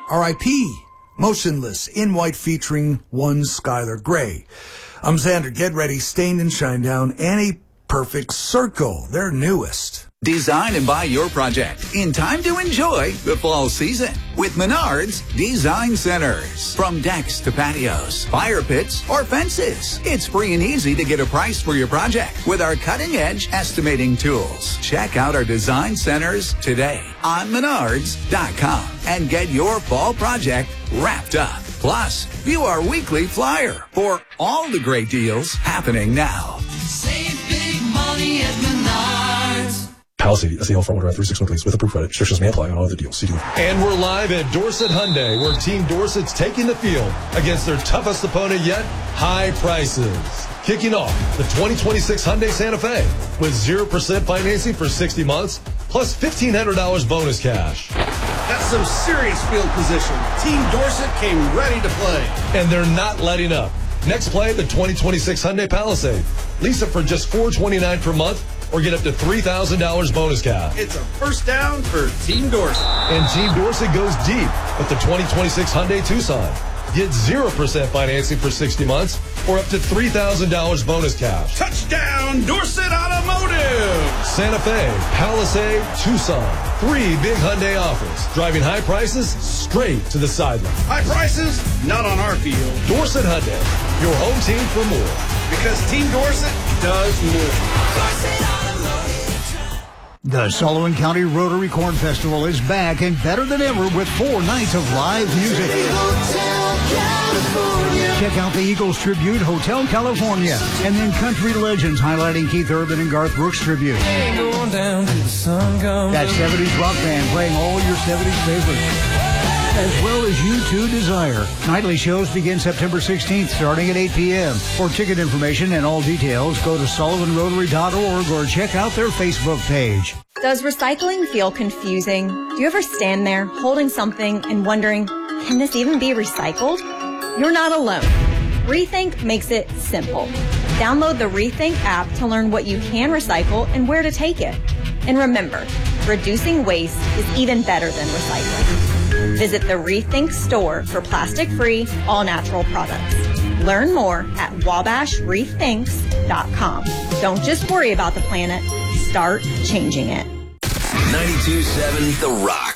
R.I.P. Motionless in White featuring one Skylar Grey. I'm Xander. Get ready. Stained and Shinedown and a Perfect Circle, their newest. Design and buy your project in time to enjoy the fall season with Menards Design Centers. From decks to patios, fire pits, or fences, it's free and easy to get a price for your project with our cutting-edge estimating tools. Check out our design centers today on Menards.com and get your fall project wrapped up. Plus, view our weekly flyer for all the great deals happening now. Save big money at Menards. Palisade, SEL front wheel drive 361 please with approved credit. Restrictions may apply on all other deals. See dealer. And we're live at Dorset Hyundai, where Team Dorset's taking the field against their toughest opponent yet, high prices. Kicking off the 2026 Hyundai Santa Fe with 0% financing for 60 months, plus $1,500 bonus cash. That's some serious field position. Team Dorset came ready to play. And they're not letting up. Next play, the 2026 Hyundai Palisade. Lease it for just $429 per month, or get up to $3,000 bonus cash. It's a first down for Team Dorset. And Team Dorset goes deep with the 2026 Hyundai Tucson. Get 0% financing for 60 months or up to $3,000 bonus cash. Touchdown, Dorset Automotive! Santa Fe, Palisade, Tucson. 3 big Hyundai offers. Driving high prices straight to the sideline. High prices, not on our field. Dorset Hyundai, your home team for more. Because Team Dorset does more. The Sullivan County Rotary Corn Festival is back and better than ever with 4 nights of live music. Check out the Eagles Tribute, Hotel California, and then country legends highlighting Keith Urban and Garth Brooks tribute. That 70s rock band playing all your 70s favorites, as well as U2 Desire. Nightly shows begin September 16th, starting at 8 p.m. For ticket information and all details, go to sullivanrotary.org or check out their Facebook page. Does recycling feel confusing? Do you ever stand there holding something and wondering, can this even be recycled? You're not alone. Rethink makes it simple. Download the Rethink app to learn what you can recycle and where to take it. And remember, reducing waste is even better than recycling. Visit the Rethink store for plastic-free, all-natural products. Learn more at wabashrethinks.com. Don't just worry about the planet. Start changing it. 92.7 The Rock.